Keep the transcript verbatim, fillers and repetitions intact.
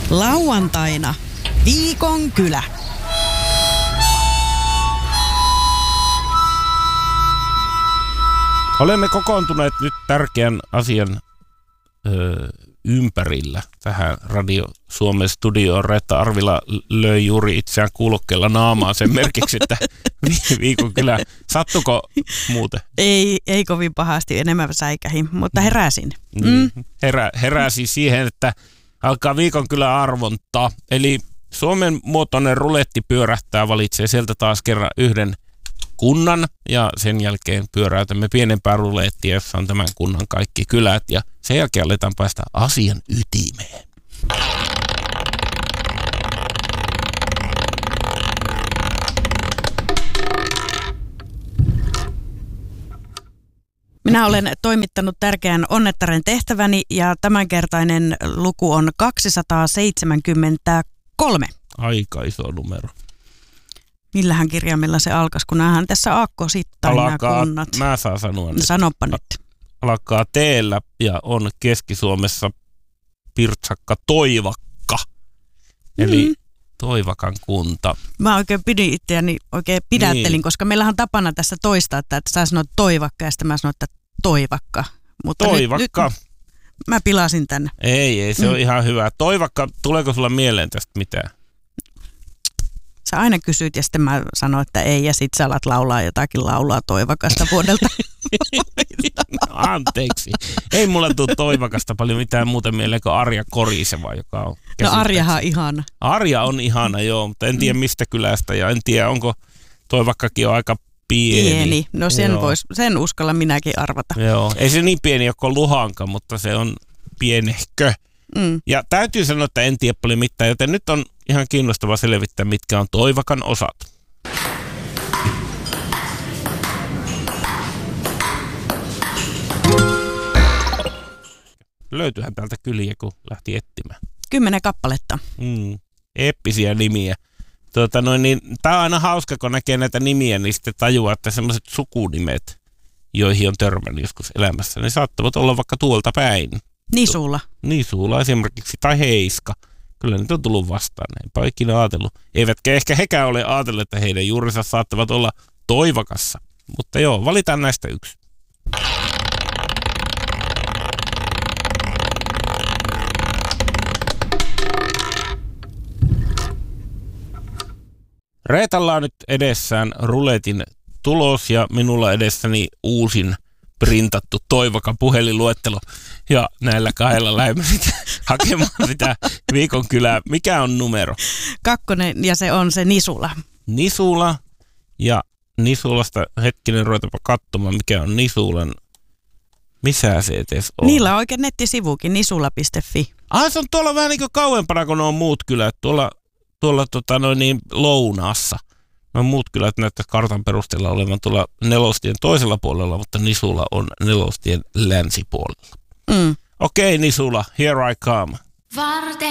Lauantaina Viikon kylä. Olemme kokoontuneet nyt tärkeän asian ö, ympärillä tähän Radio Suomen studioon. Reetta Arvila löi juuri itseään kuulokkeella naamaan sen merkiksi, että Viikon kylä. Sattuko muuten? Ei, ei kovin pahasti, enemmän säikähin, mutta heräsin. Mm. Herä, heräsi siihen, että alkaa Viikon kylä arvontaa. Eli Suomen muotoinen ruletti pyörähtää, valitsee sieltä taas kerran yhden kunnan ja sen jälkeen pyöräytämme pienempää rulettia, jossa on tämän kunnan kaikki kylät ja sen jälkeen aletaan päästä asian ytimeen. Minä olen toimittanut tärkeän onnettaren tehtäväni ja tämänkertainen luku on kaksisataaseitsemänkymmentäkolme. Aika iso numero. Millähän kirjaimella se alkaisi, kun näähän tässä aakkosittain nämä kunnat. Mä saan sanoa nyt. Sanoppa nyt. Alkaa teellä ja on Keski-Suomessa pirtsakka Toivakka. Eli mm. Toivakan kunta. Mä oikein pidin itseäni, oikein pidättelin, niin. Koska meillähän on tapana tässä toistaa, että sä sanot Toivakka ja sitten mä sanon, että Toivakka. Mutta Toivakka. Nyt, nyt mä pilasin tänne. Ei, ei, se mm. on ihan hyvä. Toivakka, tuleeko sulla mieleen tästä mitään? Sä aina kysyt ja sitten mä sanon, että ei ja sit sä alat laulaa jotakin laulaa Toivakasta vuodelta. No, anteeksi. Ei mulle tule Toivakasta paljon mitään muuta mieleen kuin Arja Koriseva, joka on No Arjahan on ihana. Arja on ihana, joo, mutta en tiedä mistä kylästä ja en tiedä, onko Toivakkakin on aika pieni. Pieni, no sen, vois, sen uskalla minäkin arvata. Joo, ei se niin pieni ole kuin Luhanka, mutta se on pienehkö. Mm. Ja täytyy sanoa, että en tiedä paljon mitään, joten nyt on ihan kiinnostavaa selvittää, mitkä on Toivakan osat. Löytyyhän täältä kyliä, kun lähti etsimään. Kymmenen kappaletta. Mm. Eeppisiä nimiä. Tuota, noin, niin, tää on aina hauska, kun näkee näitä nimiä, niin sitten tajuaa, että sellaiset sukunimet, joihin on törmännyt joskus elämässä, ne saattavat olla vaikka tuolta päin. Nisuula. Nisuula esimerkiksi, tai Heiska. Kyllä niitä on tullut vastaan, eipä ole ikinä ajatellut. Eivätkä ehkä hekään ole ajatellut, että heidän juurensa saattavat olla Toivakassa. Mutta joo, valitaan näistä yksi. Reetalla on nyt edessään ruletin tulos ja minulla edessäni uusin printattu Toivakan puhelinluettelo. Ja näillä kahdella lähdemme sitten hakemaan sitä Viikon kylää. Mikä on numero? Kakkonen ja se on se Nisula. Nisula ja Nisulasta hetkinen ruvetaanpa katsomaan, mikä on Nisulan. Missä se edes on? Niillä on oikein nettisivukin, nisula piste fi. Ah, se on tuolla vähän niin kuin kauempana kuin nuo muut kylät. Tuolla, tuolla tota, noin niin, lounaassa. No muut kylät näyttävät kartan perusteella olevan tuolla Nelostien toisella puolella, mutta Nisula on Nelostien länsipuolella. Mm. Okei, okay, Nisula, here I come. Varte.